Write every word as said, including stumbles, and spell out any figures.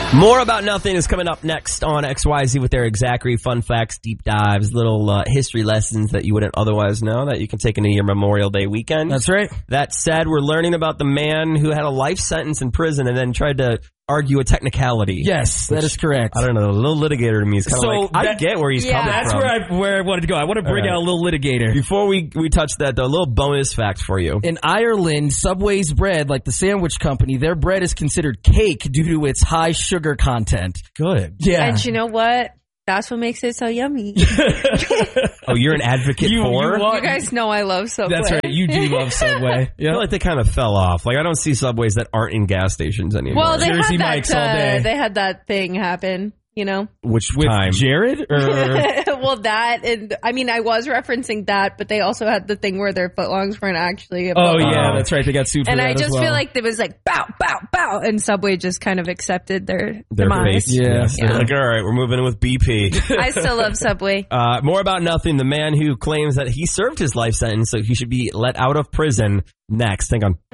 More About Nothing is coming up next on X Y Z with their Zachary fun facts, deep dives, little uh, history lessons that you wouldn't otherwise know that you can take into your Memorial Day weekend. That's right. That said, we're learning about the man who had a life sentence in prison and then tried to argue a technicality. Yes, that is correct. I don't know. The little litigator to me is kind of So like, I that- get where he's Yeah. coming That's from. where I where I wanted to go. I want to bring All right. out a little litigator. Before we, we touch that, though, a little bonus fact for you. In Ireland, Subway's bread, like the sandwich company, their bread is considered cake due to its high sugar content. Good. Yeah. And you know what? That's what makes it so yummy. Oh, you're an advocate You- for? you are- You guys know I love Subway. That's right. You do love Subway. I feel like they kind of fell off. Like, I don't see Subways that aren't in gas stations anymore. Well, they Jersey had Mike's all that. day. Uh, they had that thing happen. You know. Which With time? Jared? Or Well, that and I mean, I was referencing that, but they also had the thing where their footlongs weren't actually. A oh footlong. yeah, that's right. They got sued for And that I as just well. feel like it was like bow, bow, bow, and Subway just kind of accepted their, Their demise. face. Yeah. Yes. They're Yeah. like, all right, we're moving in with B P. I still love Subway. Uh, more About Nothing, the man who claims that he served his life sentence, so he should be let out of prison next. Hang on.